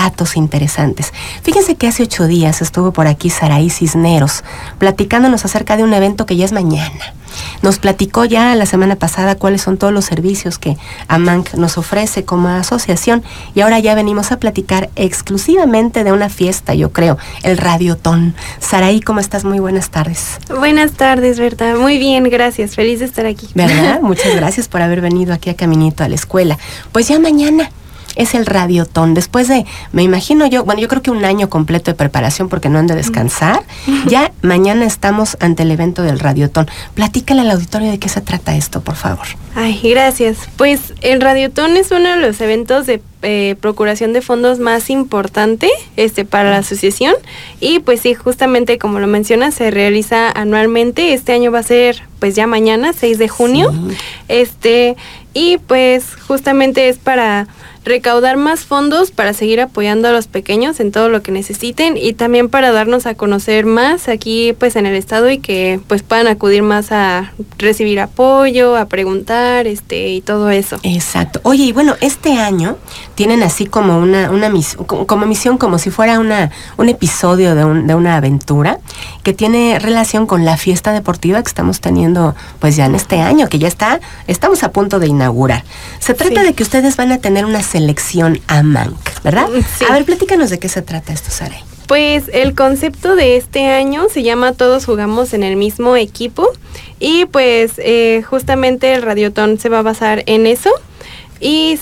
datos interesantes. Fíjense que hace 8 días estuvo por aquí Saraí Cisneros, platicándonos acerca de un evento que ya es mañana. Nos platicó ya la semana pasada cuáles son todos los servicios que AMANC nos ofrece como asociación, y ahora ya venimos a platicar exclusivamente de una fiesta, yo creo, el Radiotón. Saraí, ¿cómo estás? Muy buenas tardes. Buenas tardes, Berta. Muy bien, gracias. Feliz de estar aquí. ¿Verdad? Muchas gracias por haber venido aquí a Caminito a la Escuela. Pues ya mañana es el Radiotón. Después de, me imagino yo creo que un año completo de preparación porque no han de descansar, ya mañana estamos ante el evento del Radiotón. Platícale al auditorio de qué se trata esto, por favor. Ay, gracias. Pues el Radiotón es uno de los eventos de procuración de fondos más importante para la asociación, y pues sí, ¡justamente como lo mencionas, se realiza anualmente! Este año va a ser pues ya mañana, 6 de junio. Sí. Y pues justamente es para recaudar más fondos para seguir apoyando a los pequeños en todo lo que necesiten, y también para darnos a conocer más aquí pues en el estado, y que pues puedan acudir más a recibir apoyo, a preguntar y todo eso. Exacto. Oye, y bueno, este año tienen así como una misión, como si fuera un episodio de una aventura que tiene relación con la fiesta deportiva que estamos teniendo pues ya en este año, que ya estamos a punto de inaugurar. Se trata de que ustedes van a tener una selección AMANC, ¿verdad? Sí. A ver, platícanos de qué se trata esto, Saraí. Pues el concepto de este año se llama Todos jugamos en el mismo equipo, y pues justamente el Radiotón se va a basar en eso. Y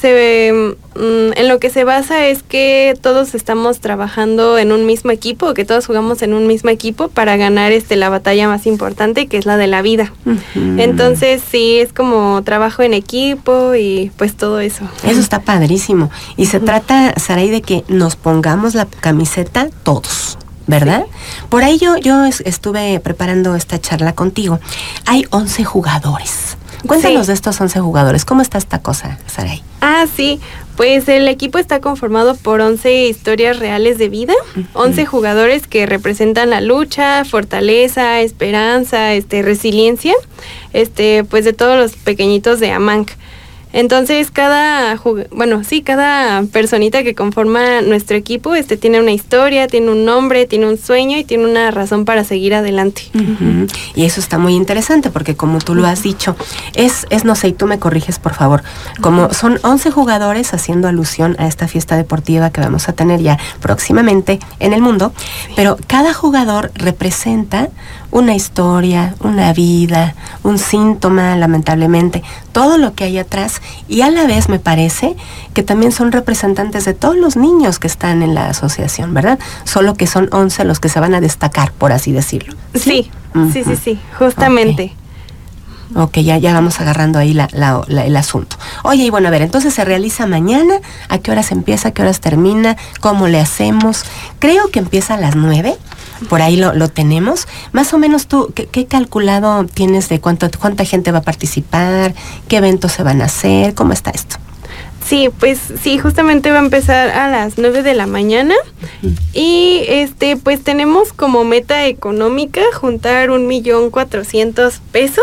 en lo que se basa es que todos estamos trabajando en un mismo equipo, que todos jugamos en un mismo equipo para ganar la batalla más importante, que es la de la vida. Uh-huh. Entonces sí, es como trabajo en equipo y pues todo eso. Eso está padrísimo. Y se trata, Saraí, de que nos pongamos la camiseta todos, ¿verdad? Sí. Por ahí yo estuve preparando esta charla contigo. Hay 11 jugadores. Cuéntanos de estos 11 jugadores. ¿Cómo está esta cosa, Saraí? Sí. Pues el equipo está conformado por 11 historias reales de vida. 11 jugadores que representan la lucha, fortaleza, esperanza, resiliencia, pues de todos los pequeñitos de AMANC. Entonces cada personita que conforma nuestro equipo tiene una historia, tiene un nombre, tiene un sueño y tiene una razón para seguir adelante. Uh-huh. Y eso está muy interesante porque, como tú lo has dicho, es no sé, y tú me corriges por favor, como son 11 jugadores, haciendo alusión a esta fiesta deportiva que vamos a tener ya próximamente en el mundo, pero cada jugador representa una historia, una vida, un síntoma, lamentablemente, todo lo que hay atrás, y a la vez me parece que también son representantes de todos los niños que están en la asociación, ¿verdad? Solo que son 11 los que se van a destacar, por así decirlo. Sí, uh-huh. sí, justamente. Ok, ya vamos agarrando ahí el asunto. Oye, y bueno, a ver, entonces se realiza mañana. ¿A qué horas empieza? ¿A qué horas termina? ¿Cómo le hacemos? Creo que empieza a las 9. Por ahí lo tenemos. Más o menos tú, ¿qué calculado tienes de cuánta gente va a participar? ¿Qué eventos se van a hacer? ¿Cómo está esto? Sí, pues sí, justamente va a empezar a las 9 de la mañana. Uh-huh. Y pues tenemos como meta económica juntar 1,400,000 pesos.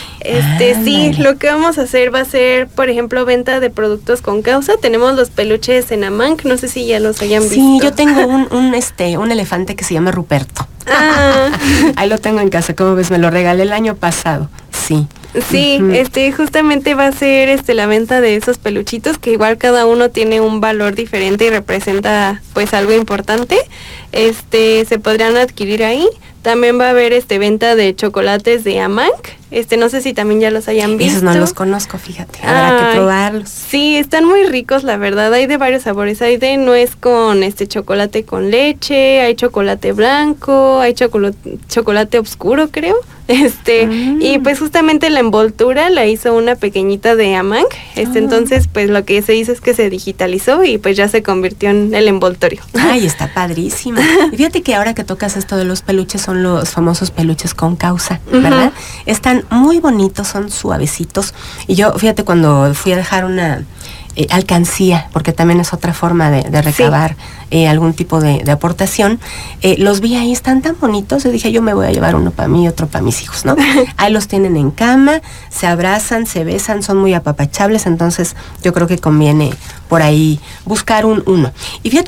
Sí, lo que vamos a hacer va a ser, por ejemplo, venta de productos con causa. Tenemos los peluches en AMANC, no sé si ya los hayan visto. Sí, yo tengo un elefante que se llama Ruperto. Ahí lo tengo en casa, ¿cómo ves? Me lo regalé el año pasado, sí. Sí, uh-huh. Justamente va a ser la venta de esos peluchitos, que igual cada uno tiene un valor diferente y representa pues algo importante. Se podrán adquirir ahí. También va a haber venta de chocolates de AMANC. No sé si también ya los hayan visto. Esos no los conozco, fíjate. Habrá que probarlos. Sí, están muy ricos, la verdad. Hay de varios sabores. Hay de nuez con chocolate con leche, hay chocolate blanco, hay chocolate oscuro, creo. Y pues justamente la envoltura la hizo una pequeñita de AMANC. Entonces, pues lo que se hizo es que se digitalizó y pues ya se convirtió en el envoltorio. Ay, está padrísimo. Y fíjate que ahora que tocas esto de los peluches, son los famosos peluches con causa, ¿verdad? Uh-huh. Están muy bonitos, son suavecitos. Y yo, fíjate, cuando fui a dejar una alcancía, porque también es otra forma de recabar algún tipo de aportación, los vi ahí, están tan bonitos, y dije, yo me voy a llevar uno para mí y otro para mis hijos, ¿no? Ahí los tienen en cama, se abrazan, se besan, son muy apapachables, entonces yo creo que conviene por ahí buscar uno. Y fíjate